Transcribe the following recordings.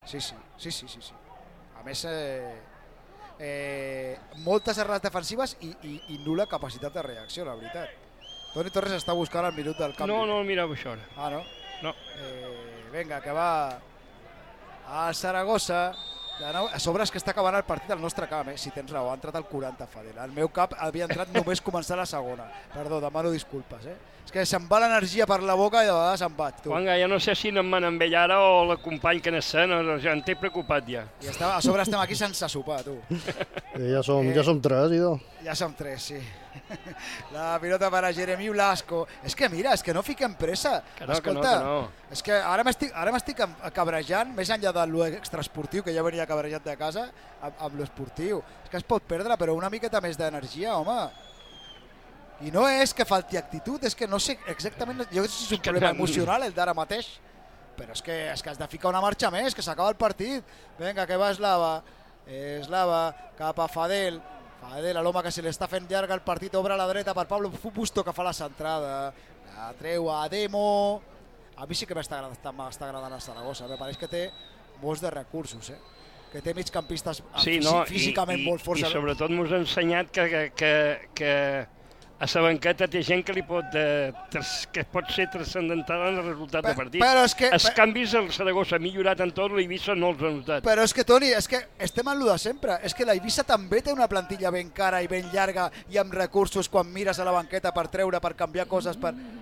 Sí. A més, moltes errades defensives i nul·la capacitat de reacció, la veritat. Toni Torres està buscant el minut del canvi. No el mirava això ara. Ah, no? No. Vinga, que va al Saragossa. De nou, a sobre és que està acabant el partit al nostre camp, si tens raó, ha entrat al 40 Fadel. Al meu cap havia entrat només començar la segona. Perdó, demano disculpes. És que se'm va l'energia per la boca i de vegades em vaig. Juanga, ja no sé si no me'n amb ell ara o l'acompany que en escena, ja en té preocupat ja. I a sobre estem aquí sense sopar, tu. Ja som tres, idò. Ja som tres, sí. La pilota per a Jeremy Blasco. És que mira, és que no fiquem pressa. Escolta, que no. És que ara m'estic cabrejant, més enllà de l'extraesportiu, que ja venia cabrejat de casa, amb l'esportiu. És que es pot perdre, però una miqueta més d'energia, home. I no és que falti actitud, és que no sé exactament... Jo crec que és un problema emocional, el d'ara mateix. Però és que has de ficar una marxa més, que s'acaba el partit. Vinga, que va Slava. Slava cap a Fadel. Fadel, l'home que se li està fent llarga el partit, obre a la dreta per Pablo Busto, que fa la centrada. La treu a Demo. A mi sí que m'està agradant a Saragossa. Me pareix que té molts de recursos, que té migcampistes físicament molt forts. I sobretot m'ho ha ensenyat que a la banqueta té gent que pot ser transcendental en el resultat de partit. Els canvis el Saragossa ha millorat en tot, l'Eivissa no els ha notat. Però és que, Toni, estem en lo de sempre. És que l'Eivissa també té una plantilla ben cara i ben llarga i amb recursos quan mires a la banqueta per treure, per canviar coses,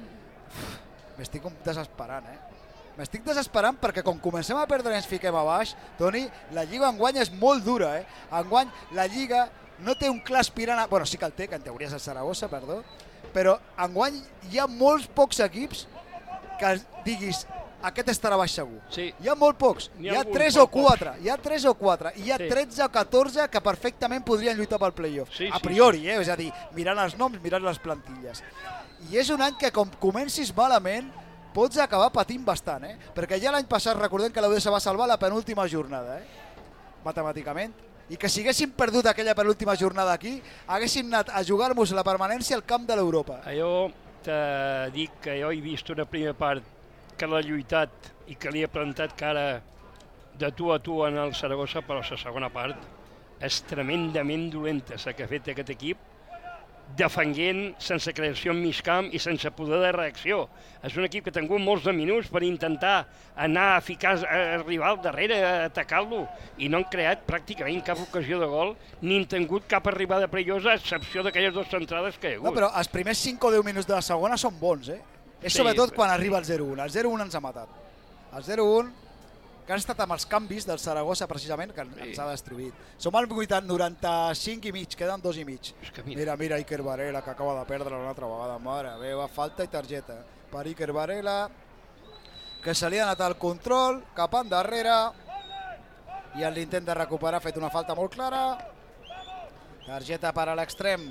M'estic desesperant, M'estic desesperant perquè com comencem a perdre i ens fiquem a baix, Toni, la Lliga enguany és molt dura, Enguany la Lliga no té un clar aspirant a... Bueno, sí que el té, que en teoria és el Saragossa, perdó, però enguany hi ha molts pocs equips que diguis aquest estarà baix segur. Sí. Hi ha molt pocs, hi ha 3 o 4, i hi ha 13 o 14 que perfectament podrien lluitar pel playoff, a priori, és a dir, mirant els noms, mirant les plantilles. I és un any que com comencis malament pots acabar patint bastant, perquè ja l'any passat recordem que l'Udesa va salvar la penúltima jornada, matemàticament, i que si haguéssim perdut aquella penúltima jornada aquí, haguéssim anat a jugar-nos la permanència al camp de l'Europa. Jo t'he dit que jo he vist una primera part que l'ha lluitat i que li ha plantat cara de tu a tu en el Saragossa, però la segona part és tremendament dolenta, la que ha fet aquest equip, defenent sense creació en mig camp i sense poder de reacció. És un equip que ha tingut molts de minuts per intentar anar a ficar el rival darrere, a atacar-lo, i no han creat pràcticament cap ocasió de gol, ni han tingut cap arribada perillosa, a excepció d'aquelles dues centrades que hi ha hagut. No, però els primers 5 o 10 minuts de la segona són bons, És sobretot quan arriba el 0-1. El 0-1 ens ha matat. El 0-1, que han estat amb els canvis del Saragossa, precisament, que ens ha destruït. Som al 95 i mig, queden 2 i mig. Mira, Iker Varela, que acaba de perdre una altra vegada. Mare meva, falta i targeta per Iker Varela, que se li ha anat el control cap endarrere, i en l'intent de recuperar ha fet una falta molt clara. Targeta per a l'extrem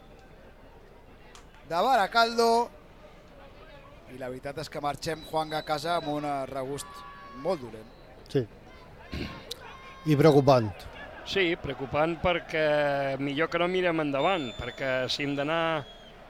de Baracaldo, i la veritat és que marxem, Juanga, a casa amb un regust molt dolent. Sí. I preocupant. Sí, preocupant perquè millor que no mirem endavant, perquè si hem d'anar...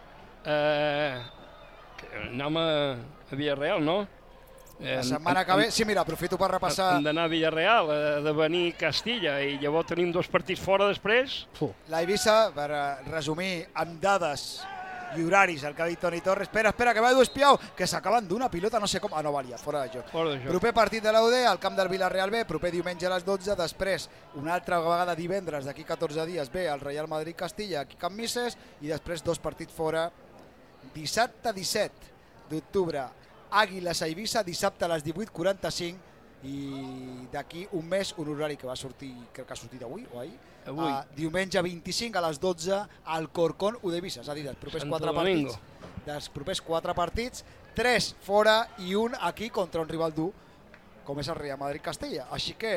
anem a Villarreal, no? La setmana que ve... Sí, mira, aprofito per repassar... Hem d'anar a Villarreal, de venir a Castilla, i llavors tenim 2 partits fora després. L'Eivissa, per resumir amb dades i horaris, el que ha dit Toni Torres. Espera, que va Edu Espiau, que s'acaben d'una pilota, no sé com... Ah, no valia, fora de joc. Proper partit de l'UD, al camp del Villarreal B, proper diumenge a les 12, després una altra vegada divendres, d'aquí 14 dies, B, al Real Madrid-Castilla, aquí a Can Misses, i després 2 partits fora, dissabte 17 d'octubre, Àguiles a Eivissa, dissabte a les 18:45, i d'aquí un mes, un horari que va sortir, crec que ha sortit avui o ahir, diumenge 25 a les 12 al Corcón Udevisa, és a dir, dels propers 4 partits, 3 fora i un aquí contra un rival dur com és el Real Madrid-Castella, així que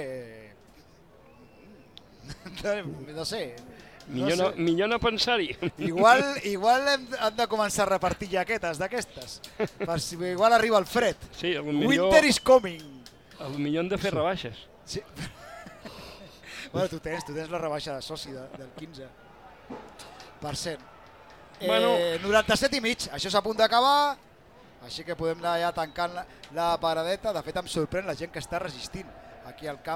no sé, millor no pensar-hi. Igual hem de començar a repartir jaquetes d'aquestes, per si igual arriba el fred. Winter is coming. Potser hem de fer rebaixes. Sí. Bueno, tu tens la rebaixa de soci del 15%. 97 i mig, això és a punt d'acabar, així que podem anar ja tancant la paradeta. De fet, em sorprèn la gent que està resistint aquí al camp.